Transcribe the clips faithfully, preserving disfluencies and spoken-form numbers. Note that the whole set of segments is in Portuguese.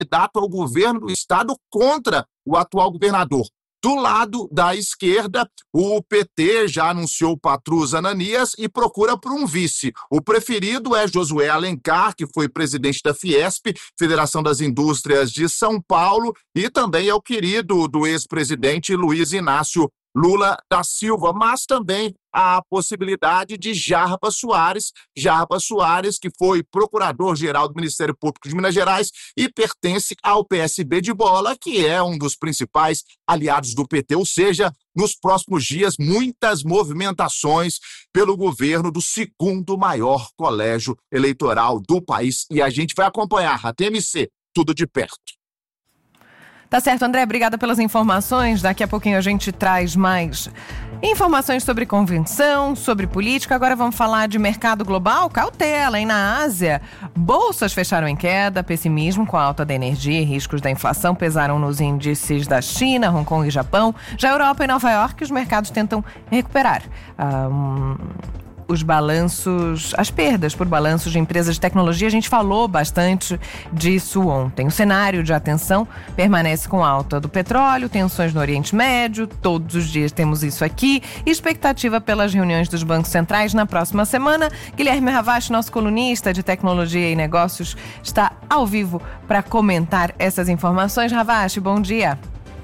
candidato ao governo do estado contra o atual governador. Do lado da esquerda, o P T já anunciou Patrus Ananias e procura por um vice. O preferido é Josué Alencar, que foi presidente da Fiesp, Federação das Indústrias de São Paulo, e também é o querido do ex-presidente Luiz Inácio Lula da Silva, mas também há a possibilidade de Jarbas Soares, Jarbas Soares, que foi procurador-geral do Ministério Público de Minas Gerais e pertence ao P S B de Bola, que é um dos principais aliados do P T, ou seja, nos próximos dias, muitas movimentações pelo governo do segundo maior colégio eleitoral do país. E a gente vai acompanhar a T M C, tudo de perto. Tá certo, André, obrigada pelas informações. Daqui a pouquinho a gente traz mais informações sobre convenção, sobre política. Agora vamos falar de mercado global. Cautela, hein? Na Ásia, bolsas fecharam em queda, pessimismo com a alta da energia e riscos da inflação pesaram nos índices da China, Hong Kong e Japão. Já a Europa e Nova York, os mercados tentam recuperar um, os balanços, as perdas por balanços de empresas de tecnologia. A gente falou bastante disso ontem. O cenário de atenção permanece com alta do petróleo, tensões no Oriente Médio, todos os dias temos isso aqui, expectativa pelas reuniões dos bancos centrais na próxima semana. Guilherme Ravache, nosso colunista de tecnologia e negócios, está ao vivo para comentar essas informações. Ravache, bom dia.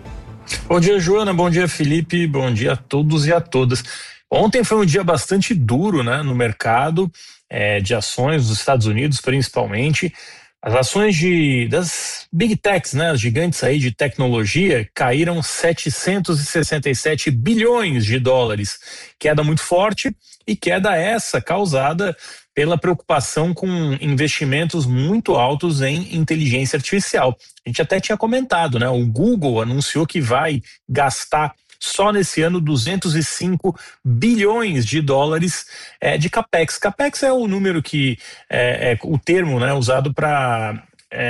Bom dia, Joana, bom dia, Felipe, bom dia a todos e a todas. Ontem foi um dia bastante duro, né, no mercado é, de ações dos Estados Unidos, principalmente. As ações de, das Big Techs, né, as gigantes aí de tecnologia, caíram setecentos e sessenta e sete bilhões de dólares. Queda muito forte, e queda essa causada pela preocupação com investimentos muito altos em inteligência artificial. A gente até tinha comentado, né, o Google anunciou que vai gastar só nesse ano duzentos e cinco bilhões de dólares é, de capex. Capex é o número que é, é o termo, né, usado para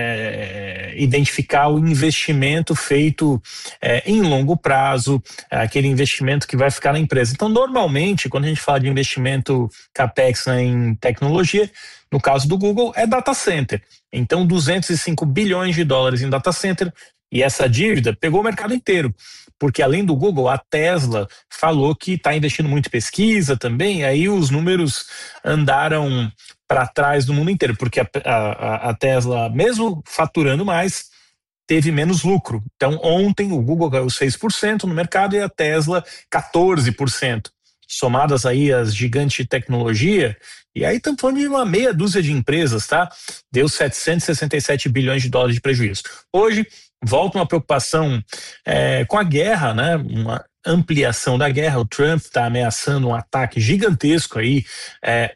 é, identificar o investimento feito é, em longo prazo, é, aquele investimento que vai ficar na empresa. Então, normalmente, quando a gente fala de investimento capex, né, em tecnologia, no caso do Google, é data center. Então, duzentos e cinco bilhões de dólares em data center, e essa dívida pegou o mercado inteiro, porque além do Google, a Tesla falou que está investindo muito em pesquisa também, aí os números andaram para trás do mundo inteiro, porque a, a, a Tesla, mesmo faturando mais, teve menos lucro. Então ontem o Google caiu seis por cento no mercado e a Tesla quatorze por cento. Somadas aí as gigantes de tecnologia, e aí estamos falando de uma meia dúzia de empresas, tá? Deu setecentos e sessenta e sete bilhões de dólares de prejuízo. Hoje volta uma preocupação é, com a guerra, né? Uma ampliação da guerra. O Trump está ameaçando um ataque gigantesco aí é,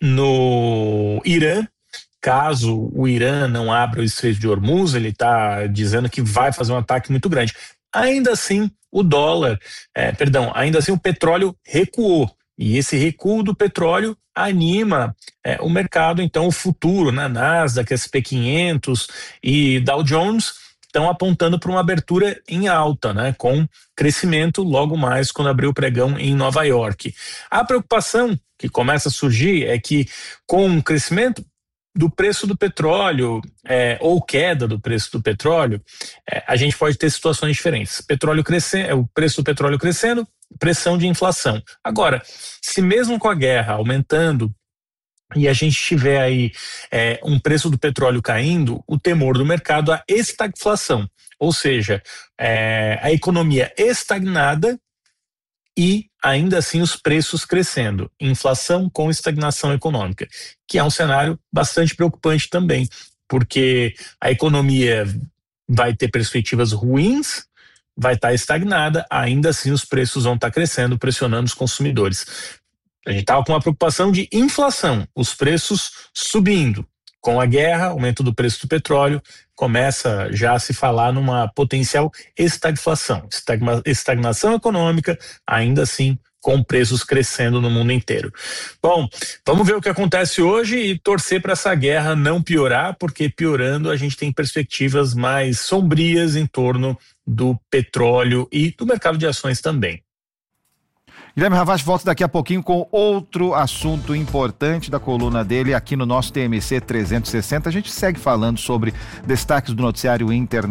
no Irã. Caso o Irã não abra o Estreito de Hormuz, ele está dizendo que vai fazer um ataque muito grande. Ainda assim, o dólar, é, perdão, ainda assim o petróleo recuou. E esse recuo do petróleo anima é, o mercado, então o futuro, né? Nasdaq, S P quinhentos e Dow Jones estão apontando para uma abertura em alta, né, com crescimento logo mais quando abrir o pregão em Nova York. A preocupação que começa a surgir é que com o crescimento do preço do petróleo é, ou queda do preço do petróleo, é, a gente pode ter situações diferentes. Petróleo crescendo, o preço do petróleo crescendo, pressão de inflação. Agora, se mesmo com a guerra aumentando e a gente tiver aí é, um preço do petróleo caindo, o temor do mercado é estagflação, ou seja, é, a economia estagnada e ainda assim os preços crescendo, inflação com estagnação econômica, que é um cenário bastante preocupante também, porque a economia vai ter perspectivas ruins, vai estar estagnada, ainda assim os preços vão estar crescendo, pressionando os consumidores. A gente estava com uma preocupação de inflação, os preços subindo. Com a guerra, aumento do preço do petróleo, começa já a se falar numa potencial estagflação, estagna, estagnação econômica, ainda assim com preços crescendo no mundo inteiro. Bom, vamos ver o que acontece hoje e torcer para essa guerra não piorar, porque piorando a gente tem perspectivas mais sombrias em torno do petróleo e do mercado de ações também. Guilherme Ravache volta daqui a pouquinho com outro assunto importante da coluna dele aqui no nosso T M C trezentos e sessenta. A gente segue falando sobre destaques do noticiário internacional.